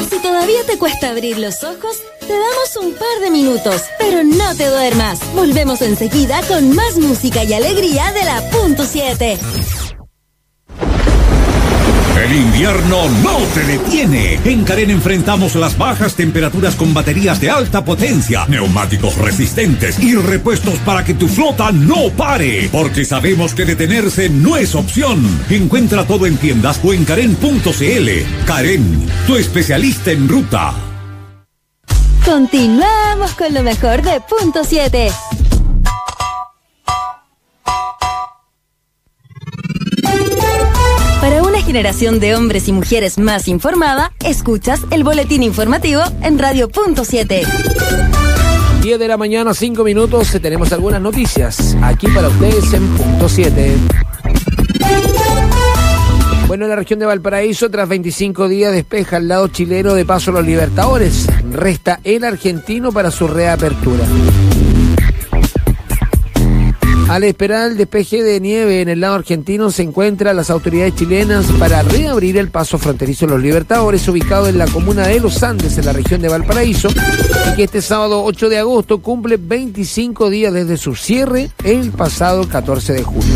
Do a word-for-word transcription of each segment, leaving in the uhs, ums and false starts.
Si todavía te cuesta abrir los ojos, te damos un par de minutos, pero no te duermas. Volvemos enseguida con más música y alegría de la punto siete. El invierno no te detiene. En Carén enfrentamos las bajas temperaturas con baterías de alta potencia, neumáticos resistentes y repuestos para que tu flota no pare. Porque sabemos que detenerse no es opción. Encuentra todo en tiendas o en Carén punto c l. Carén, tu especialista en ruta. Continuamos con lo mejor de punto siete. Para una generación de hombres y mujeres más informada, escuchas el boletín informativo en Radio punto siete. diez de la mañana, cinco minutos, tenemos algunas noticias aquí para ustedes en punto siete. Bueno, en la región de Valparaíso, tras veinticinco días, despeja el lado chileno de paso los Libertadores. Resta el argentino para su reapertura. Al esperar el despeje de nieve en el lado argentino, se encuentran las autoridades chilenas para reabrir el paso fronterizo de los Libertadores, ubicado en la comuna de Los Andes, en la región de Valparaíso, y que este sábado ocho de agosto cumple veinticinco días desde su cierre el pasado catorce de julio.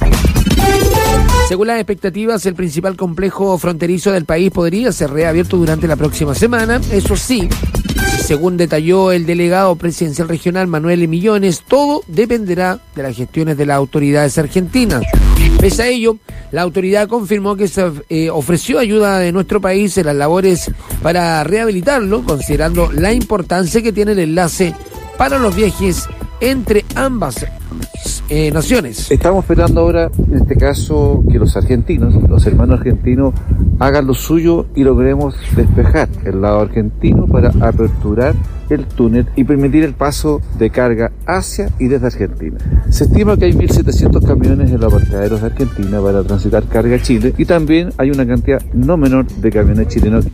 Según las expectativas, el principal complejo fronterizo del país podría ser reabierto durante la próxima semana. Eso sí, según detalló el delegado presidencial regional Manuel Millones, todo dependerá de las gestiones de las autoridades argentinas. Pese a ello, la autoridad confirmó que se eh, ofreció ayuda de nuestro país en las labores para rehabilitarlo, considerando la importancia que tiene el enlace para los viajes entre ambas Eh, naciones. Estamos esperando ahora, en este caso, que los argentinos, los hermanos argentinos, hagan lo suyo y logremos despejar el lado argentino para aperturar el túnel y permitir el paso de carga hacia y desde Argentina. Se estima que hay mil setecientos camiones en los aparcaderos de Argentina para transitar carga a Chile, y también hay una cantidad no menor de camiones chilenos.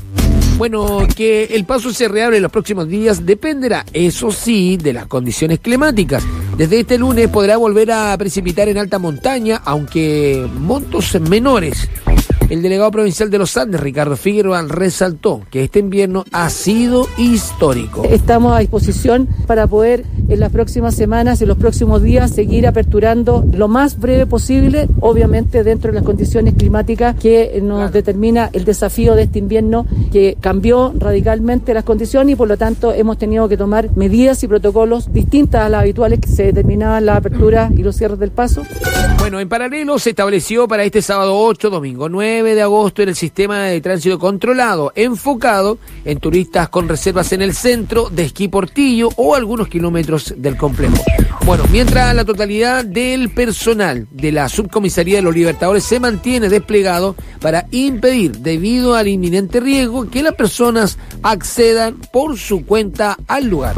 Bueno, que el paso se reabre en los próximos días dependerá, eso sí, de las condiciones climáticas. Desde este lunes podrá volver a precipitar en alta montaña, aunque montos menores. El delegado provincial de los Andes, Ricardo Figueroa, resaltó que este invierno ha sido histórico. Estamos a disposición para poder en las próximas semanas, en los próximos días, seguir aperturando lo más breve posible, obviamente dentro de las condiciones climáticas que nos claro. determina el desafío de este invierno, que cambió radicalmente las condiciones y por lo tanto hemos tenido que tomar medidas y protocolos distintas a las habituales que se determinaban la apertura y los cierres del paso. Bueno, en paralelo se estableció para este sábado ocho, domingo nueve de agosto en el sistema de tránsito controlado, enfocado en turistas con reservas en el centro de Esquí Portillo o algunos kilómetros del complejo. Bueno, mientras la totalidad del personal de la subcomisaría de los Libertadores se mantiene desplegado para impedir, debido al inminente riesgo, que las personas accedan por su cuenta al lugar.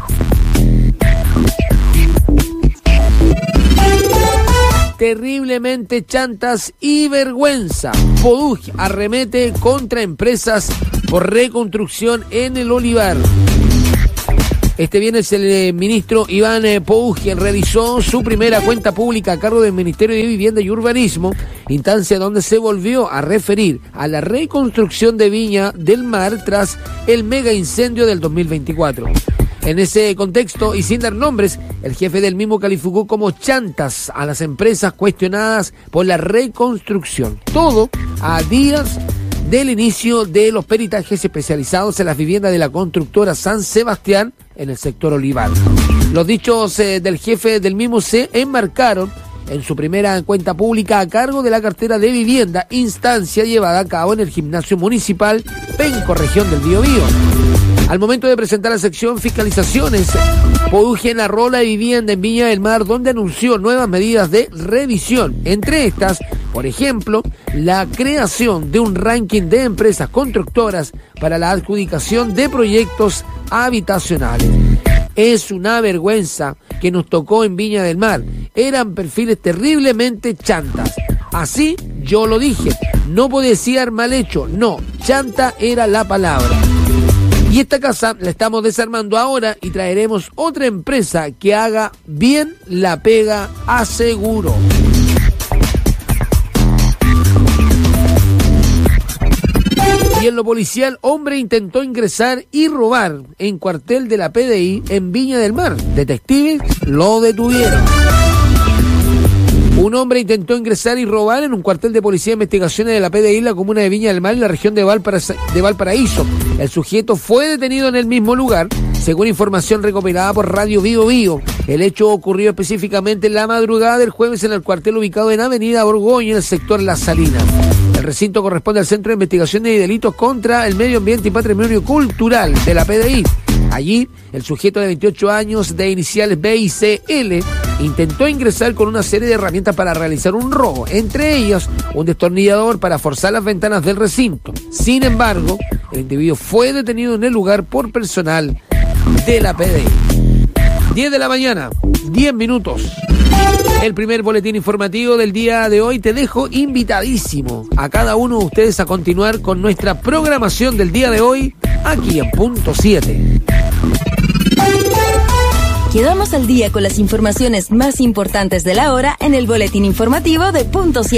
Terriblemente chantas y vergüenza. Podug arremete contra empresas por reconstrucción en el Olivar. Este viernes el ministro Iván Podug, quien realizó su primera cuenta pública a cargo del Ministerio de Vivienda y Urbanismo, instancia donde se volvió a referir a la reconstrucción de Viña del Mar tras el mega incendio del dos mil veinticuatro. En ese contexto, y sin dar nombres, el jefe del mismo calificó como chantas a las empresas cuestionadas por la reconstrucción. Todo a días del inicio de los peritajes especializados en las viviendas de la constructora San Sebastián en el sector Olivar. Los dichos eh, del jefe del mismo se enmarcaron en su primera cuenta pública a cargo de la cartera de vivienda, instancia llevada a cabo en el gimnasio municipal Penco, región del Biobío. Al momento de presentar la sección Fiscalizaciones, Podug narró la vivienda en Viña del Mar, donde anunció nuevas medidas de revisión. Entre estas, por ejemplo, la creación de un ranking de empresas constructoras para la adjudicación de proyectos habitacionales. Es una vergüenza que nos tocó en Viña del Mar. Eran perfiles terriblemente chantas. Así yo lo dije. No podía ser mal hecho. No, chanta era la palabra. Y esta casa la estamos desarmando ahora y traeremos otra empresa que haga bien la pega, aseguró. Y Y en lo policial, hombre intentó ingresar y robar en cuartel de la P D I en Viña del Mar. Detectives lo detuvieron. Un hombre intentó ingresar y robar en un cuartel de policía de investigaciones de la P D I en la comuna de Viña del Mar, en la región de, Valpara- de Valparaíso. El sujeto fue detenido en el mismo lugar, según información recopilada por Radio Bio Bio. El hecho ocurrió específicamente en la madrugada del jueves en el cuartel ubicado en Avenida Borgoña, en el sector La Salina. El recinto corresponde al Centro de Investigaciones y Delitos contra el Medio Ambiente y Patrimonio Cultural de la P D I. Allí, el sujeto de veintiocho años de iniciales B y C L intentó ingresar con una serie de herramientas para realizar un robo, entre ellas un destornillador para forzar las ventanas del recinto. Sin embargo, el individuo fue detenido en el lugar por personal de la P D I. diez de la mañana, diez minutos. El primer boletín informativo del día de hoy. Te dejo invitadísimo a cada uno de ustedes a continuar con nuestra programación del día de hoy aquí en Punto siete. Quedamos al día con las informaciones más importantes de la hora en el boletín informativo de Punto siete.